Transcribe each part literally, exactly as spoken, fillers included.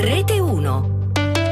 Rete uno.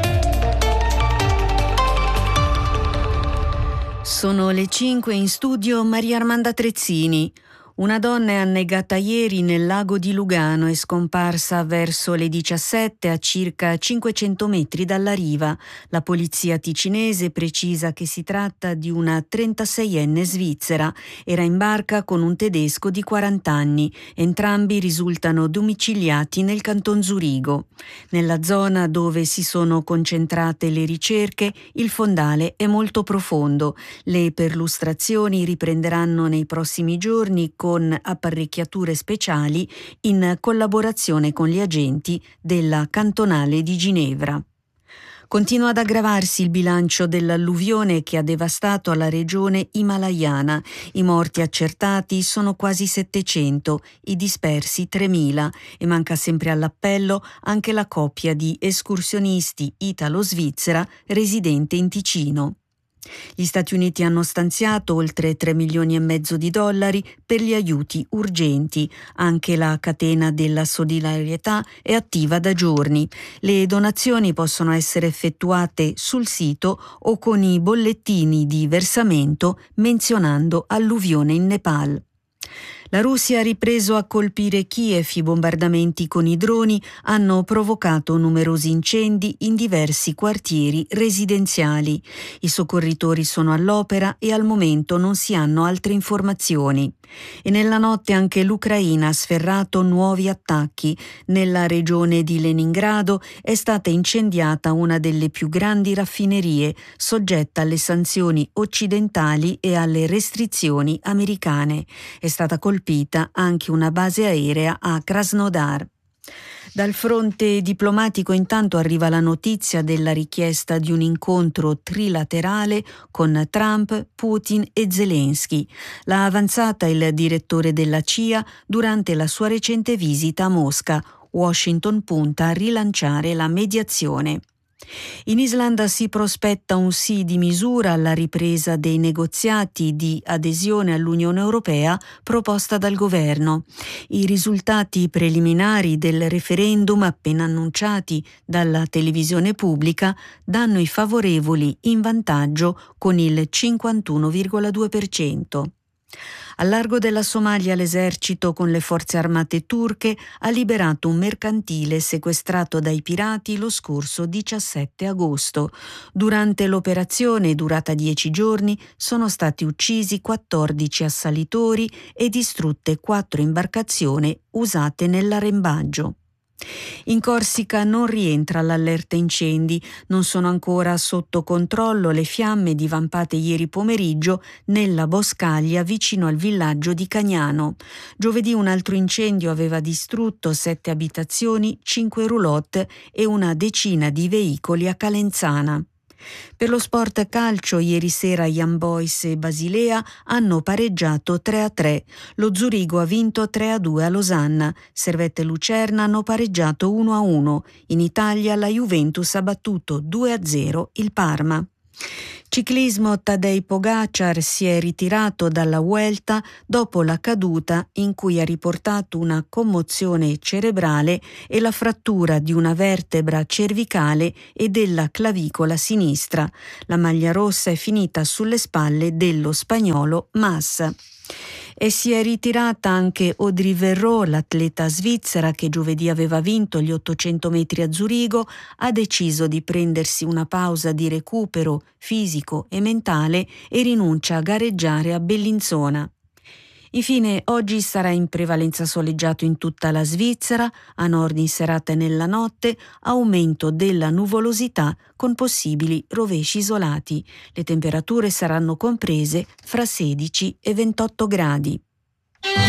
Sono le cinque, in studio Maria Armanda Trezzini. Una donna è annegata ieri nel lago di Lugano, è scomparsa verso le diciassette a circa cinquecento metri dalla riva. La polizia ticinese precisa che si tratta di una trentaseienne svizzera. Era in barca con un tedesco di quaranta anni. Entrambi risultano domiciliati nel canton Zurigo. Nella zona dove si sono concentrate le ricerche, il fondale è molto profondo. Le perlustrazioni riprenderanno nei prossimi giorni con con apparecchiature speciali in collaborazione con gli agenti della cantonale di Ginevra. Continua ad aggravarsi il bilancio dell'alluvione che ha devastato la regione himalayana. I morti accertati sono quasi settecento, i dispersi tremila e manca sempre all'appello anche la coppia di escursionisti italo-svizzera residente in Ticino. Gli Stati Uniti hanno stanziato oltre tre milioni e mezzo di dollari per gli aiuti urgenti. Anche la catena della solidarietà è attiva da giorni. Le donazioni possono essere effettuate sul sito o con i bollettini di versamento menzionando alluvione in Nepal. La Russia ha ripreso a colpire Kiev. I bombardamenti con i droni hanno provocato numerosi incendi in diversi quartieri residenziali. I soccorritori sono all'opera e al momento non si hanno altre informazioni. E nella notte anche l'Ucraina ha sferrato nuovi attacchi. Nella regione di Leningrado è stata incendiata una delle più grandi raffinerie, soggetta alle sanzioni occidentali e alle restrizioni americane. È stata colpita anche una base aerea a Krasnodar. Dal fronte diplomatico intanto arriva la notizia della richiesta di un incontro trilaterale con Trump, Putin e Zelensky. L'ha avanzata il direttore della C I A durante la sua recente visita a Mosca. Washington punta a rilanciare la mediazione. In Islanda si prospetta un sì di misura alla ripresa dei negoziati di adesione all'Unione Europea proposta dal governo. I risultati preliminari del referendum appena annunciati dalla televisione pubblica danno i favorevoli in vantaggio con il cinquantuno virgola due per cento. Al largo della Somalia l'esercito con le forze armate turche ha liberato un mercantile sequestrato dai pirati lo scorso diciassette agosto. Durante l'operazione, durata dieci giorni, sono stati uccisi quattordici assalitori e distrutte quattro imbarcazioni usate nell'arrembaggio. In Corsica non rientra l'allerta incendi, non sono ancora sotto controllo le fiamme divampate ieri pomeriggio nella boscaglia vicino al villaggio di Cagnano. Giovedì un altro incendio aveva distrutto sette abitazioni, cinque roulotte e una decina di veicoli a Calenzana. Per lo sport calcio, ieri sera Young Boys e Basilea hanno pareggiato tre a tre. Lo Zurigo ha vinto tre a due a Losanna. Servette e Lucerna hanno pareggiato uno a uno. In Italia la Juventus ha battuto due a zero il Parma. Ciclismo, Tadej Pogačar si è ritirato dalla Vuelta dopo la caduta in cui ha riportato una commozione cerebrale e la frattura di una vertebra cervicale e della clavicola sinistra. La maglia rossa è finita sulle spalle dello spagnolo Mas. E si è ritirata anche Audrey Verreau, l'atleta svizzera che giovedì aveva vinto gli ottocento metri a Zurigo, ha deciso di prendersi una pausa di recupero fisico e mentale e rinuncia a gareggiare a Bellinzona. Infine, oggi sarà in prevalenza soleggiato in tutta la Svizzera, a nord in serata e nella notte, aumento della nuvolosità con possibili rovesci isolati. Le temperature saranno comprese fra sedici e ventotto gradi.